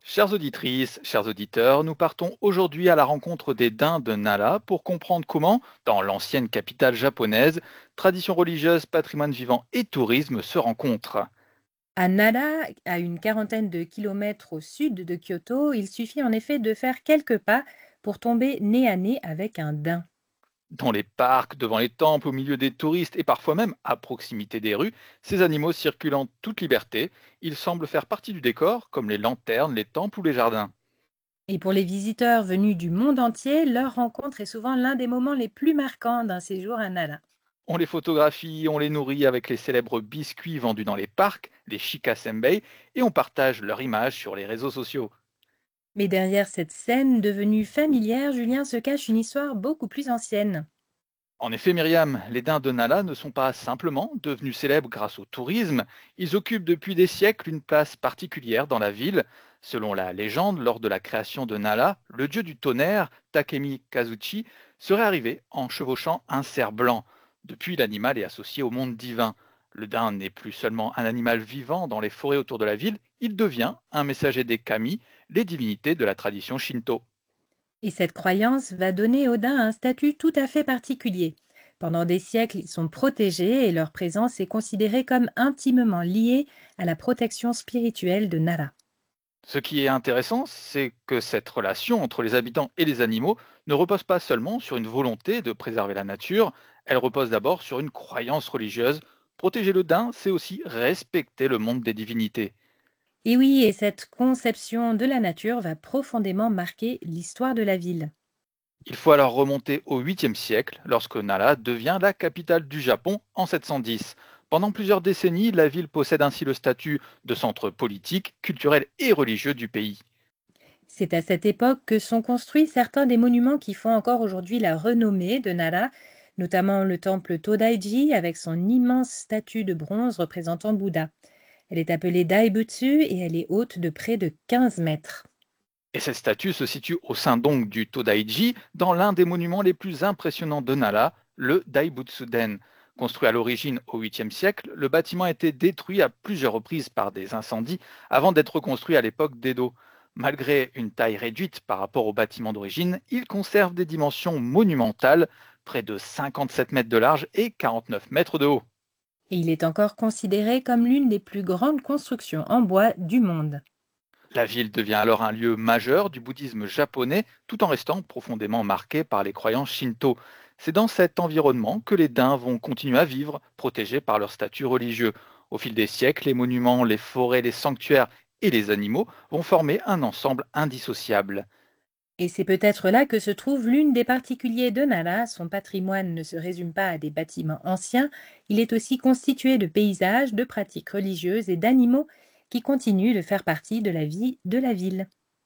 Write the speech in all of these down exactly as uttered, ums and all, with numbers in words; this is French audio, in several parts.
Chères auditrices, chers auditeurs, nous partons aujourd'hui à la rencontre des daims de Nara pour comprendre comment, dans l'ancienne capitale japonaise, tradition religieuse, patrimoine vivant et tourisme se rencontrent. À Nara, à une quarantaine de kilomètres au sud de Kyoto, il suffit en effet de faire quelques pas pour tomber nez à nez avec un daim. Dans les parcs, devant les temples, au milieu des touristes et parfois même à proximité des rues, ces animaux circulent en toute liberté. Ils semblent faire partie du décor, comme les lanternes, les temples ou les jardins. Et pour les visiteurs venus du monde entier, leur rencontre est souvent l'un des moments les plus marquants d'un séjour à Nara. On les photographie, on les nourrit avec les célèbres biscuits vendus dans les parcs, les shikasenbei, et on partage leur image sur les réseaux sociaux. Mais derrière cette scène devenue familière, Julien, se cache une histoire beaucoup plus ancienne. En effet, Myriam, les daims de Nala ne sont pas simplement devenus célèbres grâce au tourisme, ils occupent depuis des siècles une place particulière dans la ville. Selon la légende, lors de la création de Nala, le dieu du tonnerre, Takemi Kazuchi, serait arrivé en chevauchant un cerf blanc. Depuis, l'animal est associé au monde divin. Le daim n'est plus seulement un animal vivant dans les forêts autour de la ville, il devient un messager des kami, les divinités de la tradition shinto. Et cette croyance va donner aux daims un statut tout à fait particulier. Pendant des siècles, ils sont protégés et leur présence est considérée comme intimement liée à la protection spirituelle de Nara. Ce qui est intéressant, c'est que cette relation entre les habitants et les animaux ne repose pas seulement sur une volonté de préserver la nature, elle repose d'abord sur une croyance religieuse. Protéger le daim, c'est aussi respecter le monde des divinités. Et oui, et cette conception de la nature va profondément marquer l'histoire de la ville. Il faut alors remonter au huitième siècle, lorsque Nara devient la capitale du Japon en sept cent dix. Pendant plusieurs décennies, la ville possède ainsi le statut de centre politique, culturel et religieux du pays. C'est à cette époque que sont construits certains des monuments qui font encore aujourd'hui la renommée de Nara, notamment le temple Todaiji avec son immense statue de bronze représentant Bouddha. Elle est appelée Daibutsu et elle est haute de près de quinze mètres. Et cette statue se situe au sein donc du Todaiji, dans l'un des monuments les plus impressionnants de Nara, le Daibutsuden. Construit à l'origine au huitième siècle, le bâtiment a été détruit à plusieurs reprises par des incendies avant d'être reconstruit à l'époque d'Edo. Malgré une taille réduite par rapport au bâtiment d'origine, il conserve des dimensions monumentales, près de cinquante-sept mètres de large et quarante-neuf mètres de haut. Et il est encore considéré comme l'une des plus grandes constructions en bois du monde. La ville devient alors un lieu majeur du bouddhisme japonais tout en restant profondément marquée par les croyances shinto. C'est dans cet environnement que les daims vont continuer à vivre, protégés par leur statut religieux. Au fil des siècles, les monuments, les forêts, les sanctuaires et les animaux vont former un ensemble indissociable. Et c'est peut-être là que se trouve l'une des particuliers de Nara. Son patrimoine ne se résume pas à des bâtiments anciens, il est aussi constitué de paysages, de pratiques religieuses et d'animaux qui continuent de faire partie de la vie de la ville.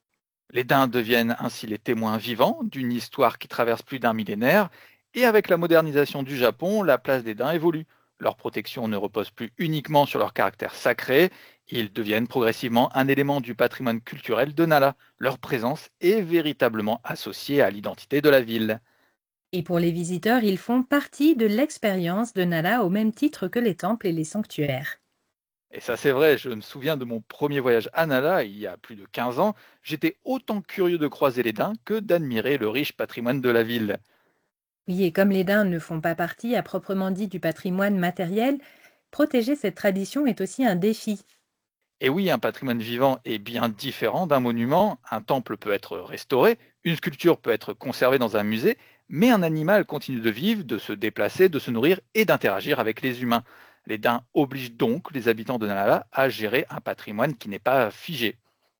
Les daims deviennent ainsi les témoins vivants d'une histoire qui traverse plus d'un millénaire, et avec la modernisation du Japon, la place des daims évolue. Leur protection ne repose plus uniquement sur leur caractère sacré, ils deviennent progressivement un élément du patrimoine culturel de Nara. Leur présence est véritablement associée à l'identité de la ville. Et pour les visiteurs, ils font partie de l'expérience de Nara au même titre que les temples et les sanctuaires. Et ça c'est vrai, je me souviens de mon premier voyage à Nara il y a plus de quinze ans, j'étais autant curieux de croiser les daims que d'admirer le riche patrimoine de la ville. Oui, et comme les daims ne font pas partie à proprement dit du patrimoine matériel, protéger cette tradition est aussi un défi. Et oui, un patrimoine vivant est bien différent d'un monument. Un temple peut être restauré, une sculpture peut être conservée dans un musée, mais un animal continue de vivre, de se déplacer, de se nourrir et d'interagir avec les humains. Les daims obligent donc les habitants de Nala à gérer un patrimoine qui n'est pas figé.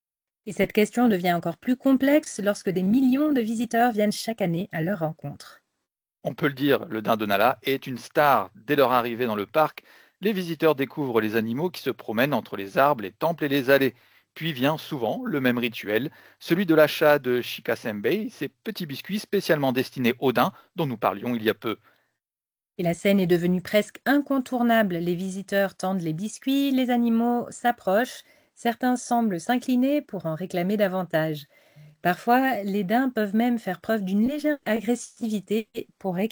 Et cette question devient encore plus complexe lorsque des millions de visiteurs viennent chaque année à leur rencontre. On peut le dire, le daim de Nala est une star. Dès leur arrivée dans le parc, les visiteurs découvrent les animaux qui se promènent entre les arbres, les temples et les allées. Puis vient souvent le même rituel, celui de l'achat de shikasenbei, ces petits biscuits spécialement destinés aux daims dont nous parlions il y a peu. Et la scène est devenue presque incontournable. Les visiteurs tendent les biscuits, les animaux s'approchent, certains semblent s'incliner pour en réclamer davantage. Parfois, les daims peuvent même faire preuve d'une légère agressivité pour